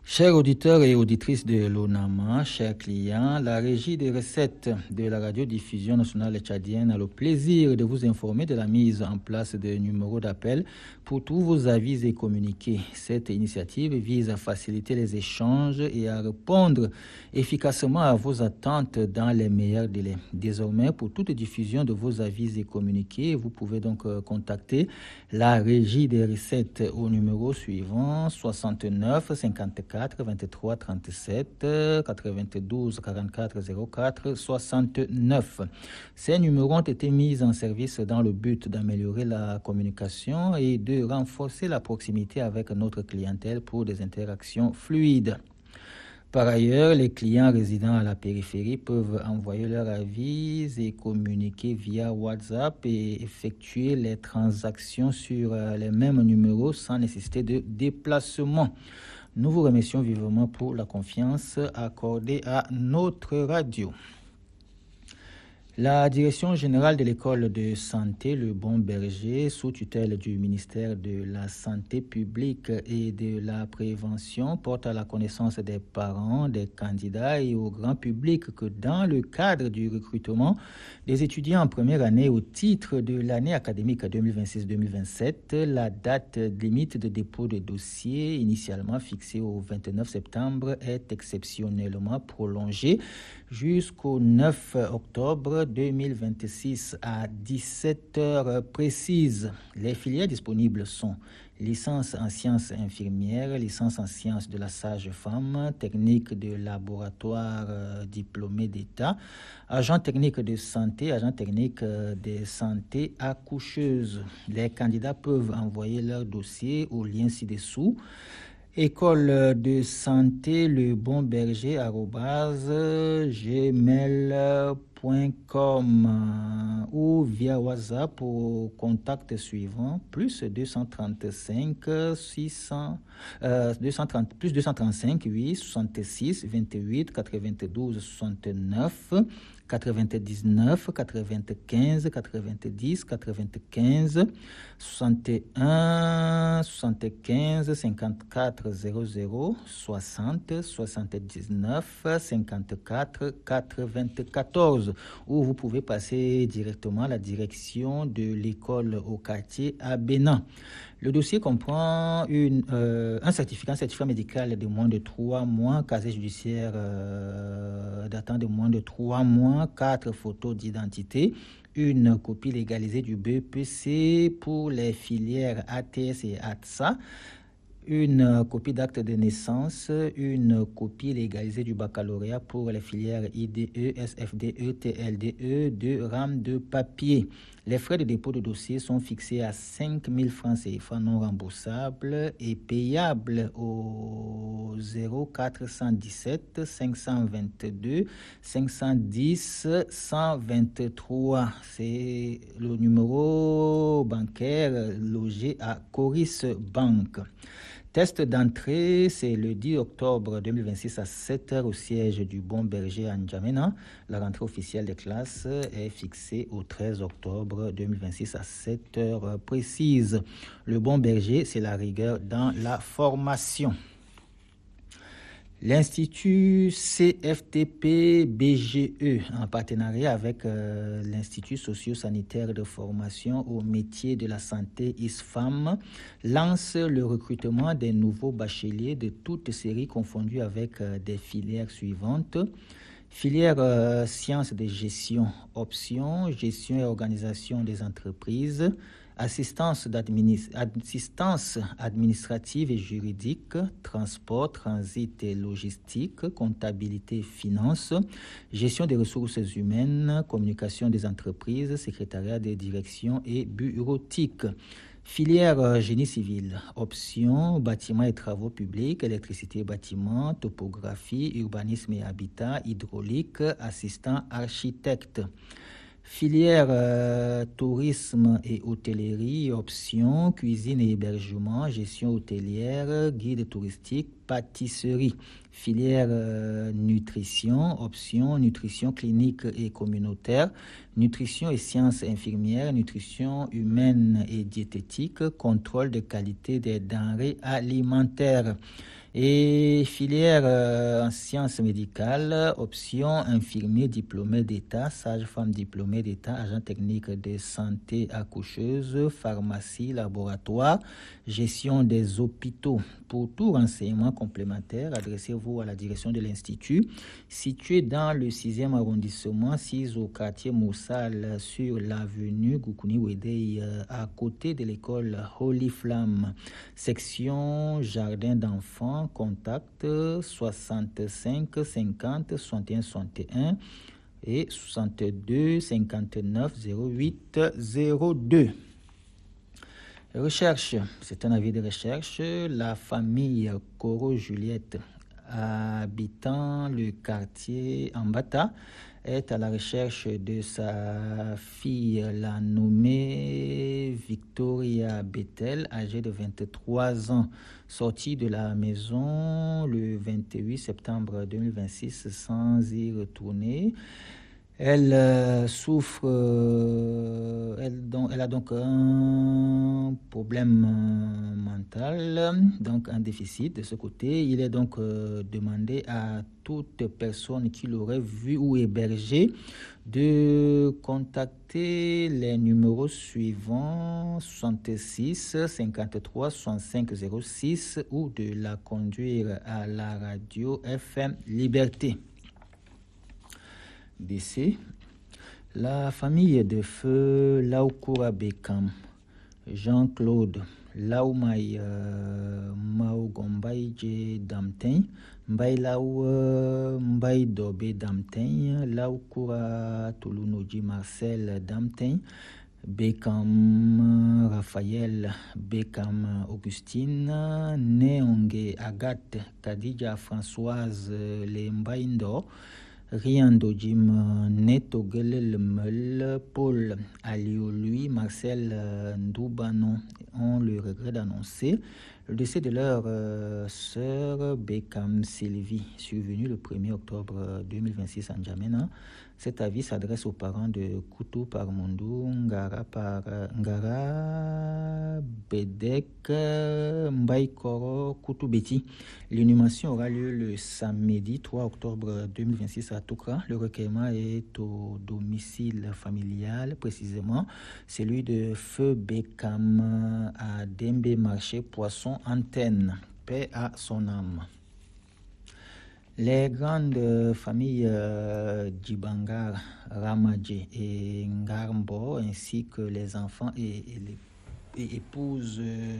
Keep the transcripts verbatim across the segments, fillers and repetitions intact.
Chers auditeurs et auditrices de l'ONAMA, chers clients, la régie des recettes de la radiodiffusion nationale tchadienne a le plaisir de vous informer de la mise en place de numéros d'appel pour tous vos avis et communiqués. Cette initiative vise à faciliter les échanges et à répondre efficacement à vos attentes dans les meilleurs délais. Désormais, pour toute diffusion de vos avis et communiqués, vous pouvez donc contacter la régie des recettes au numéro suivant soixante-neuf cinquante-quatre vingt-trois trente-sept quatre-vingt-douze quarante-quatre zéro quatre soixante-neuf. Ces numéros ont été mis en service dans le but d'améliorer la communication et de renforcer la proximité avec notre clientèle pour des interactions fluides. Par ailleurs, les clients résidant à la périphérie peuvent envoyer leurs avis et communiquer via WhatsApp et effectuer les transactions sur les mêmes numéros sans nécessité de déplacement. Nous vous remercions vivement pour la confiance accordée à notre radio. La Direction générale de l'école de santé Le Bon Berger, sous tutelle du ministère de la Santé publique et de la Prévention, porte à la connaissance des parents, des candidats et au grand public que dans le cadre du recrutement des étudiants en première année au titre de l'année académique deux mille vingt-six deux mille vingt-sept, la date limite de dépôt de dossier initialement fixée au vingt-neuf septembre est exceptionnellement prolongée jusqu'au neuf octobre deux mille vingt-six à dix-sept heures précises. Les filières disponibles sont licence en sciences infirmières, licence en sciences de la sage-femme, technique de laboratoire euh, diplômé d'État, agent technique de santé, agent technique euh, de santé accoucheuse. Les candidats peuvent envoyer leur dossier au lien ci-dessous. École de santé Le Bon Berger arobase gmail point com ou via WhatsApp au contact suivant plus deux cent trente-cinq six cents euh, deux cent trente plus deux cent trente-cinq huit soixante-six vingt-huit quatre-vingt-douze soixante-neuf quatre-vingt-dix-neuf quatre-vingt-quinze quatre-vingt-dix quatre-vingt-quinze soixante et un soixante-quinze cinquante-quatre zéro zéro soixante soixante-dix-neuf cinquante-quatre quatre-vingt-quatorze où vous pouvez passer directement à la direction de l'école au quartier à Bénin. Le dossier comprend une, euh, un certificat, un certificat médical de moins de trois mois, casier judiciaire euh, datant de moins de trois mois, quatre photos d'identité, une copie légalisée du B E P C pour les filières A T S et A T S A, une copie d'acte de naissance, une copie légalisée du baccalauréat pour les filières I D E, S F D E, T L D E, deux rames de papier. Les frais de dépôt de dossier sont fixés à cinq mille francs C F A non remboursables et payables au zéro quatre cent dix-sept cinq cent vingt-deux cinq cent dix cent vingt-trois. C'est le numéro bancaire logé à Coris Bank. Test d'entrée, c'est le dix octobre deux mille vingt-six à sept heures au siège du Bon Berger à N'Djamena. La rentrée officielle des classes est fixée au treize octobre deux mille vingt-six à sept heures précises. Le Bon Berger, c'est la rigueur dans la formation. L'Institut C F T P B G E, en partenariat avec euh, l'Institut socio-sanitaire de formation au métier de la santé I S F A M, lance le recrutement des nouveaux bacheliers de toutes séries confondues avec euh, des filières suivantes. Filière euh, sciences de gestion, option, gestion et organisation des entreprises, assistance, d'adminis- assistance administrative et juridique, transport, transit et logistique, comptabilité et finances, gestion des ressources humaines, communication des entreprises, secrétariat des directions et bureautique. Filière génie civil, option bâtiments et travaux publics, électricité et bâtiments, topographie, urbanisme et habitat, hydraulique, assistant architecte. Filière euh, tourisme et hôtellerie, option cuisine et hébergement, gestion hôtelière, guide touristique, pâtisserie. Filière euh, nutrition, option nutrition clinique et communautaire, nutrition et sciences infirmières, nutrition humaine et diététique, contrôle de qualité des denrées alimentaires. Et filière euh, en sciences médicales, option infirmier diplômé d'État, sage-femme diplômée d'État, agent technique de santé accoucheuse, pharmacie, laboratoire, gestion des hôpitaux. Pour tout renseignement complémentaire, adressez-vous à la direction de l'Institut, situé dans le sixième arrondissement, six au quartier Moussal, sur l'avenue Goukouni Wedei, à côté de l'école Holy Flamme, section jardin d'enfants. Contact soixante-cinq cinquante soixante et un soixante et un et soixante-deux cinquante-neuf zéro huit zéro deux. Recherche, c'est un avis de recherche. La famille Coro-Juliette, habitant le quartier Ambata, est à la recherche de sa fille, la nommée Victoria Bethel, âgée de vingt-trois ans, sortie de la maison le vingt-huit septembre deux mille vingt-six sans y retourner. Elle euh, souffre, euh, elle, donc, elle a donc un problème euh, mental, donc un déficit de ce côté. Il est donc euh, demandé à toute personne qui l'aurait vu ou hébergé de contacter les numéros suivants soixante-six cinquante-trois soixante-cinq zéro six ou de la conduire à la radio F M Liberté. Décès. La famille de feu Laukura Bekam, Jean-Claude Laumai euh, Maugombaïje Damten, Mbaï Lau Mbaï Dobe Damten, Laukura Tulunoji Marcel Damten, Bekam Raphaël, Bekam Augustine, Neonge Agathe, Kadija Françoise Lembaindo, Riando Jim Neto Gelel Paul Aliolui, Marcel Ndoubanon ont le regret d'annoncer le décès de leur euh, sœur Bekam Sylvie, survenue le premier octobre deux mille vingt-six en N'Djamena. Cet avis s'adresse aux parents de Koutou Parmondou, Ngara, par, Ngara Bedek, Mbaïkoro, Koutou Beti. L'inhumation aura lieu le samedi trois octobre deux mille vingt-six à Toukra. Le recueillement est au domicile familial, précisément celui de Feu Bekam à Dembe Marché Poisson Antenne. Paix à son âme. Les grandes familles euh, Djibangar, Ramadje et Ngarmbo, ainsi que les enfants et, et les et épouses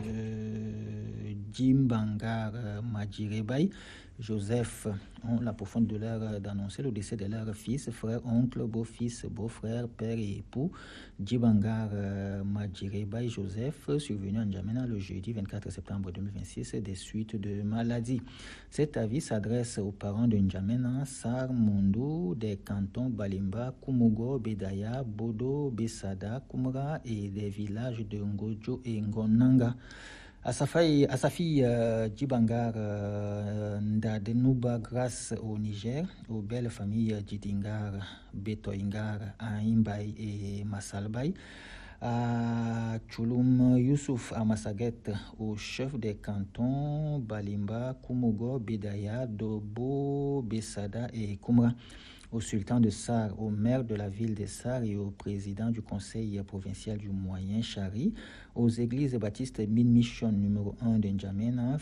euh, Djimbangar euh, Madjirebay, Joseph, ont la profonde douleur d'annoncer le décès de leur fils, frère, oncle, beau-fils, beau-frère, père et époux, Djibangar euh, Madjirebay Joseph, survenu en N'Djamena le jeudi vingt-quatre septembre deux mille vingt-six des suites de maladie. Cet avis s'adresse aux parents de N'Djamena, Sar Mondou, des cantons Balimba, Kumugo, Bedaya, Bodo, Besada, Kumra et des villages de Ngojo et Ngonanga. À sa fille, à sa fille euh, Djibangar euh, Ndadenouba, grâce au Niger, aux belles familles Djidingar, Betoingar, Aïmbaï et Massalbaï, à Tchouloum Youssouf à Massaguet, au chef des cantons Balimba, Koumogo, Bedaya, Dobo, Besada et Koumra, au sultan de Sar, au maire de la ville de Sar et au président du conseil provincial du Moyen Chari, aux églises baptistes Min-Mission numéro un de N'Djamena,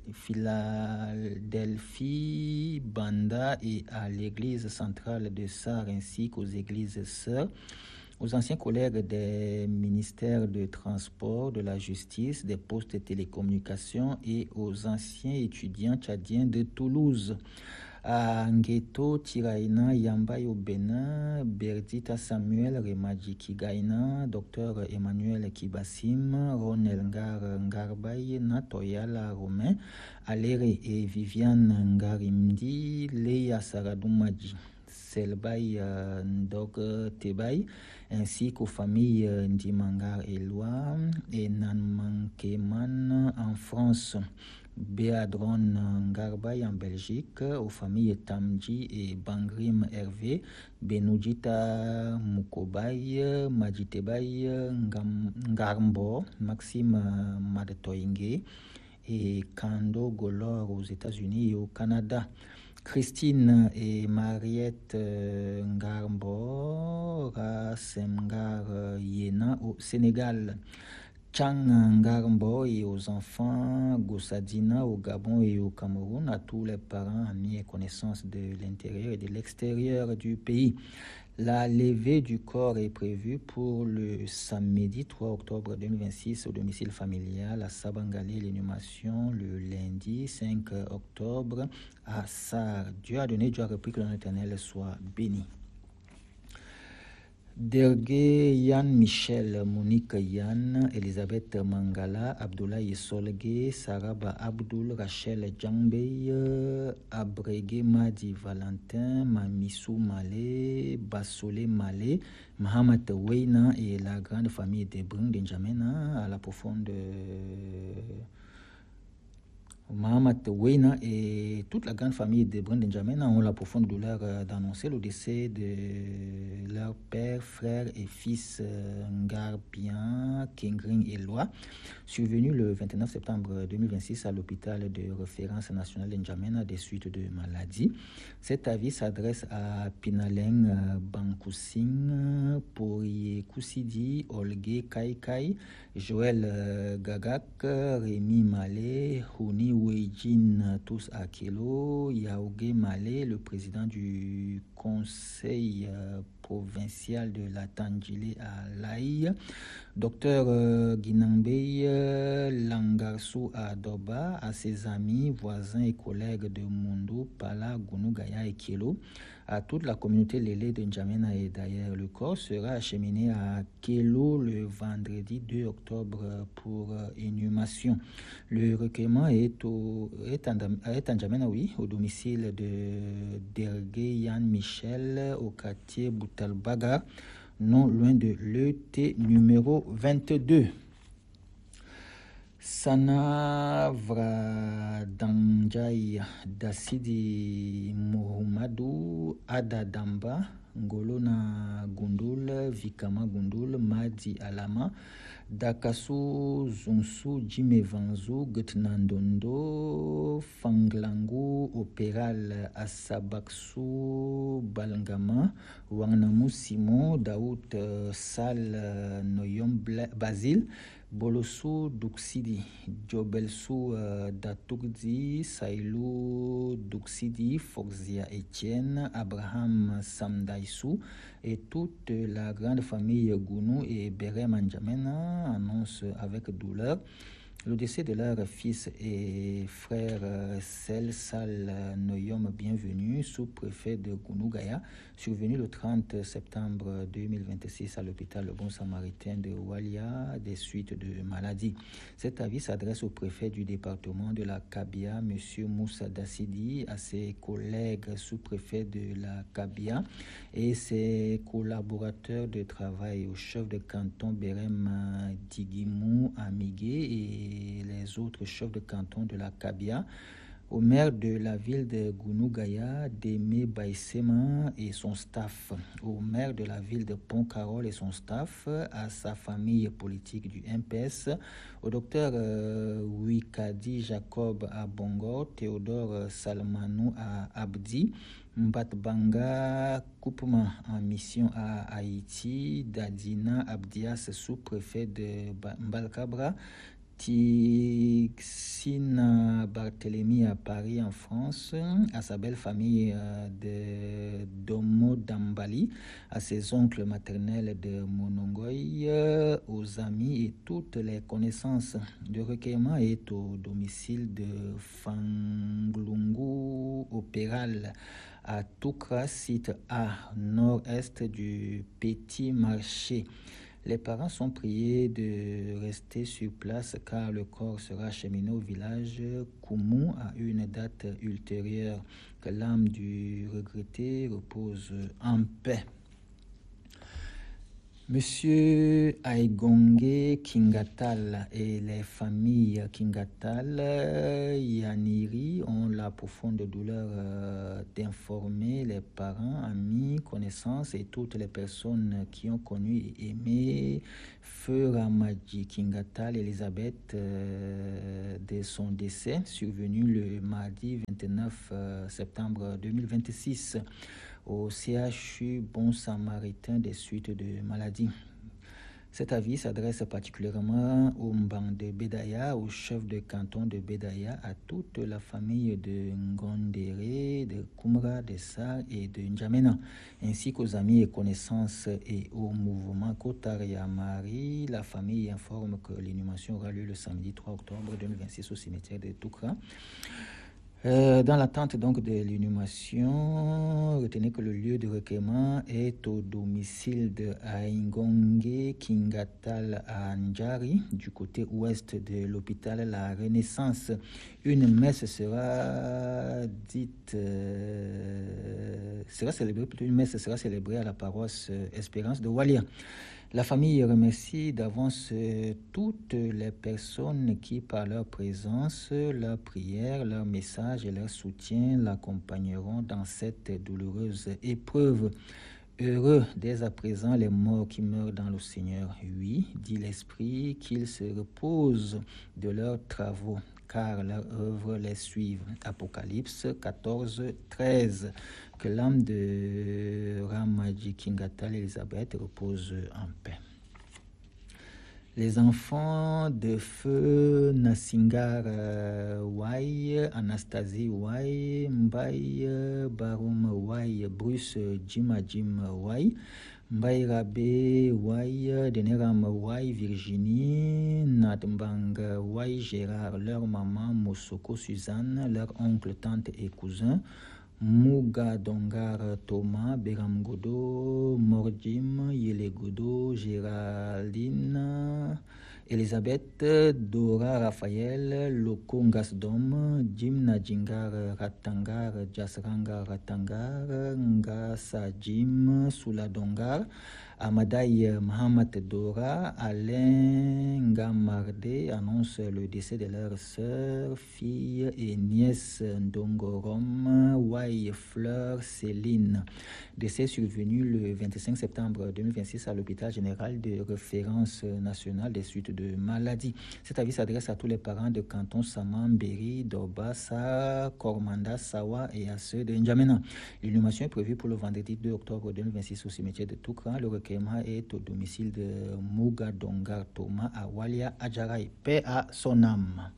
Philadelphie, Banda et à l'église centrale de Sar ainsi qu'aux églises sœurs, aux anciens collègues des ministères de transport, de la justice, des postes de télécommunications et aux anciens étudiants tchadiens de Toulouse. À Ngueto, Tiraïna, Yambaï au Bénin, Berdita Samuel, Remadji Kigaïna, Docteur Emmanuel Kibassim, Ronel Ngar Ngarbaï, Natoyala Romain, Aléré et Viviane Ngarimdi, Leia Saradoumadji, Selbaï euh, Ndog Tebaï, ainsi qu'aux familles euh, Ndimangar et Loa et Nanmankeman en France. Béadron Ngarbay en Belgique, aux familles Tamji et Bangrim Hervé, Benoudjita Mukobay, Madjitebay Ngarmbo, Maxime Madetoingue et Kando Golor aux États-Unis et au Canada. Christine et Mariette euh, Ngarbo Rasemgar euh, Yena au Sénégal. Chang Ngarbo et aux enfants Gossadina au Gabon et au Cameroun, à tous les parents, amis et connaissances de l'intérieur et de l'extérieur du pays. La levée du corps est prévue pour le samedi trois octobre deux mille vingt-six au domicile familial à Sabangalé, l'inhumation le lundi cinq octobre à Sar. Dieu a donné, Dieu a repris, que l'Éternel soit béni. Dergué Yann Michel, Monique Yann, Elisabeth Mangala, Abdoulaye Solgue, Saraba Abdul, Rachel Djambey, Abregué Madi Valentin, Mamissou Malé, Bassolé Malé, Mahamat Weina et la grande famille de Brun Benjamina à la profonde. Mahamat Weina et toute la grande famille de Brun Benjamin ont la profonde douleur d'annoncer le décès de leur père, frère et fils Ngarbian, Kengring et Loi, survenu le vingt-neuf septembre deux mille vingt-six à l'hôpital de référence nationale N'Djamena des suites de maladie. Cet avis s'adresse à Pinaleng Bankoussing, Porie Koussidi, Olgue Kaikai, Joël Gagak, Rémi Malé, Houni Weijin Tous Akelo, Yaougé Malé, le président du conseil euh, provincial de la Tandjilé à Laï, docteur euh, Guinambé euh, Langarsou à Doba, à ses amis, voisins et collègues de Mundo, Pala, Gounou, Gaya et Kielo, à toute la communauté Lélé de N'Djamena et d'ailleurs. Le corps sera acheminé à Kielo le vendredi deux octobre pour euh, inhumation. Le recueillement est, au, est, en, est en N'Djamena, oui, au domicile de Dergué Yann Michel, au quartier Boutalbaga, non loin de l'E T numéro vingt-deux. Sana Vradanjai Dasidi Mohamadou Adadamba Ngolona Gundul Vikama Gundul Madi Alama Dakasu Zunsu Jime Vanzu Gutnandondo Fanglangu Opéral Asabaksu Balangama Wangnamu Simon Daoud Sal Noyom Basile Bolosu Duksidi, Jobelsu uh, Daturdi, Sailou Duksidi, Foxia Etienne, Abraham Samdaïsou et toute la grande famille Gounou et Berem N'Djamena annoncent avec douleur le décès de leur fils et frère Sel Sal Noyom Bienvenu, sous-préfet de Gounou-Gaya, survenu le trente septembre deux mille vingt-six à l'hôpital Le Bon Samaritain de Walia des suites de maladie. Cet avis s'adresse au préfet du département de la Kabia, M. Moussa Dassidi, à ses collègues sous-préfets de la Kabia et ses collaborateurs de travail, au chef de canton Berem Digimou Amigué et et les autres chefs de canton de la Kabia, au maire de la ville de Gounou-Gaya, Démé Baïsema et son staff, au maire de la ville de Pont-Carol et son staff, à sa famille politique du M P S, au docteur euh, Wikadi Jacob à Bongo, Théodore Salmanou à Abdi, Mbatbanga Koupma en mission à Haïti, Dadina Abdias, sous-préfet de Mbalkabra, Tixina Barthélemy à Paris en France, à sa belle famille de Domo Dambali, à ses oncles maternels de Monongoy, aux amis et toutes les connaissances. Le recueillement est au domicile de Fanglungu Opéral à Toukra, site A, nord-est du Petit Marché. Les parents sont priés de rester sur place car le corps sera acheminé au village Koumou à une date ultérieure. Que l'âme du regretté repose en paix. Monsieur Aigongue Kingatal et les familles Kingatal Yaniri ont la la profonde douleur euh, d'informer les parents, amis, connaissances et toutes les personnes qui ont connu et aimé Feu Ramadji Kingatal Elisabeth euh, de son décès survenu le mardi vingt-neuf septembre deux mille vingt-six au C H U Bon Samaritain des suites de maladie. Cet avis s'adresse particulièrement au Mbang de Bedaya, au chef de canton de Bedaya, à toute la famille de Ngondere, de Kumra, de Sar et de N'Djamena, ainsi qu'aux amis et connaissances et au mouvement Kotaria Mari. La famille informe que l'inhumation aura lieu le samedi trois octobre deux mille vingt-six au cimetière de Toukra. Euh, dans l'attente donc de l'inhumation, retenez que le lieu de recueillement est au domicile de Aingonge Kingatal à Ndjari, du côté ouest de l'hôpital La Renaissance. Une messe sera dite, euh, sera célébrée, plutôt une messe sera célébrée à la paroisse Espérance de Walia. La famille remercie d'avance toutes les personnes qui, par leur présence, leur prière, leur message et leur soutien, l'accompagneront dans cette douloureuse épreuve. Heureux dès à présent les morts qui meurent dans le Seigneur. Oui, dit l'Esprit, qu'ils se reposent de leurs travaux, car leur œuvre les suive. Apocalypse quatorze, treize. Que l'âme de Ramadji Kingatal Elisabeth repose en paix. Les enfants de feu Nasingar euh, Wai, Anastasie Wai, Mbaye Barum Wai, Bruce Jima Jim Wai, Mbaye Rabé Wai, Deneram Wai, Virginie, Nadmbang Wai, Gérard, leur maman Mosoko Suzanne, leur oncle, tante et cousin, Mouga Dongar Thomas, Beram Godo, Mordim, Yele Godo, Géraldine, Elisabeth, Dora Raphaël, Loko Ngasdom, Jim Nadjingar Ratangar, Jasranga Ratangar, Ngasa Jim, Sula Dongar, Amadaï Mohamed Dora, Alain Ngamarde annonce le décès de leur sœur, fille et nièce Ndongorom, Wai Fleur Céline. Décès survenu le vingt-cinq septembre deux mille vingt-six à l'hôpital général de référence nationale des suites de maladie. Cet avis s'adresse à tous les parents de canton Saman, Beri, Doba, Sa, Kormanda, Sawa et à ceux de N'Djamena. L'inhumation est prévue pour le vendredi deux octobre deux mille vingt-six au cimetière de Toukran. Le recueillement est au domicile de Mouga Dongar Thomas à Walia Adjaraï. Paix à son âme.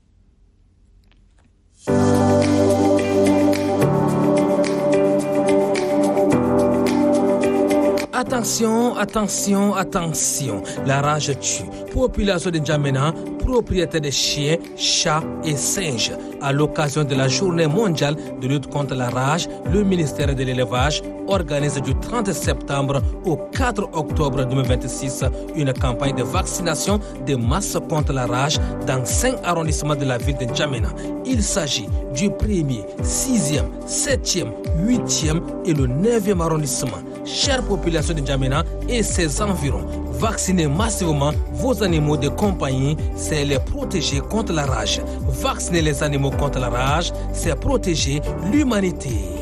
Attention, attention, attention. La rage tue. Population de N'Djamena, propriétaire de chiens, chats et singes. À l'occasion de la journée mondiale de lutte contre la rage, le ministère de l'élevage organise du trente septembre au quatre octobre deux mille vingt-six une campagne de vaccination de masse contre la rage dans cinq arrondissements de la ville de N'Djamena. Il s'agit du premier, sixième, septième, huitième et le neuvième arrondissement. Chère population de N'Djamena et ses environs, vaccinez massivement vos animaux de compagnie, c'est les protéger contre la rage. Vacciner les animaux contre la rage, c'est protéger l'humanité.